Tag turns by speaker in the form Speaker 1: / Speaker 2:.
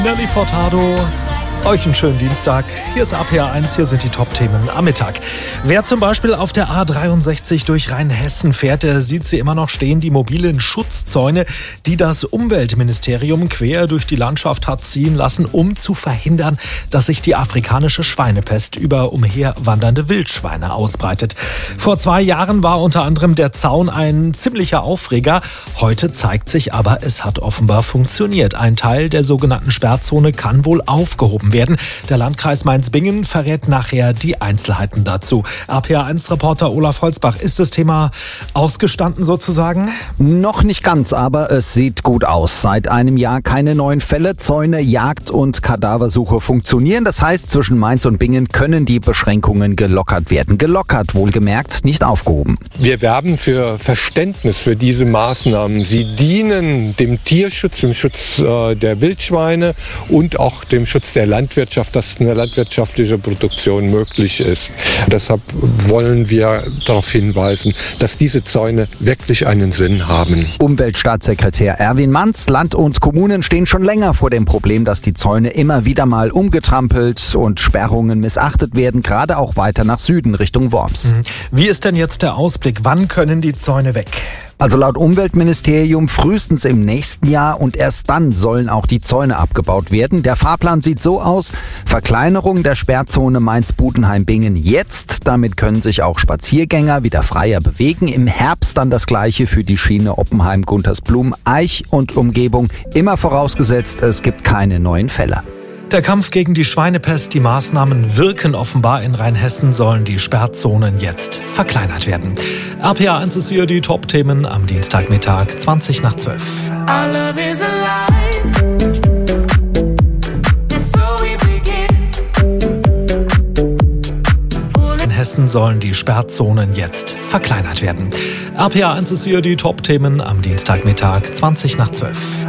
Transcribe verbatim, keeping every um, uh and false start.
Speaker 1: Nelly Furtado. Euch einen schönen Dienstag. Hier ist A P A eins, hier sind die Top-Themen am Mittag. Wer zum Beispiel auf der A dreiundsechzig durch Rheinhessen fährt, der sieht sie immer noch stehen, die mobilen Schutzzäune, die das Umweltministerium quer durch die Landschaft hat ziehen lassen, um zu verhindern, dass sich die afrikanische Schweinepest über umherwandernde Wildschweine ausbreitet. Vor zwei Jahren war unter anderem der Zaun ein ziemlicher Aufreger. Heute zeigt sich aber, es hat offenbar funktioniert. Ein Teil der sogenannten Sperrzone kann wohl aufgehoben werden. Der Landkreis Mainz-Bingen verrät nachher die Einzelheiten dazu. A P A eins Reporter Olaf Holzbach, ist das Thema ausgestanden sozusagen?
Speaker 2: Noch nicht ganz, aber es sieht gut aus. Seit einem Jahr keine neuen Fälle. Zäune, Jagd und Kadaversuche funktionieren. Das heißt, zwischen Mainz und Bingen können die Beschränkungen gelockert werden. Gelockert, wohlgemerkt, nicht aufgehoben.
Speaker 3: Wir werben für Verständnis für diese Maßnahmen. Sie dienen dem Tierschutz, dem Schutz äh, der Wildschweine und auch dem Schutz der Landwirtschaft, dass eine landwirtschaftliche Produktion möglich ist. Deshalb wollen wir darauf hinweisen, dass diese Zäune wirklich einen Sinn haben.
Speaker 2: Umweltstaatssekretär Erwin Manz, Land und Kommunen stehen schon länger vor dem Problem, dass die Zäune immer wieder mal umgetrampelt und Sperrungen missachtet werden, gerade auch weiter nach Süden Richtung Worms.
Speaker 1: Wie ist denn jetzt der Ausblick? Wann können die Zäune weg?
Speaker 2: Also laut Umweltministerium frühestens im nächsten Jahr und erst dann sollen auch die Zäune abgebaut werden. Der Fahrplan sieht so aus: Verkleinerung der Sperrzone Mainz-Budenheim-Bingen jetzt. Damit können sich auch Spaziergänger wieder freier bewegen. Im Herbst dann das Gleiche für die Schiene Oppenheim-Guntersblum, Eich und Umgebung. Immer vorausgesetzt, es gibt keine neuen Fälle.
Speaker 1: Der Kampf gegen die Schweinepest, die Maßnahmen wirken offenbar. In Rheinhessen sollen die Sperrzonen jetzt verkleinert werden. A P A eins ist hier die Top-Themen am Dienstagmittag, zwanzig nach zwölf. In Hessen sollen die Sperrzonen jetzt verkleinert werden. A P A eins ist hier die Top-Themen am Dienstagmittag, zwanzig nach zwölf.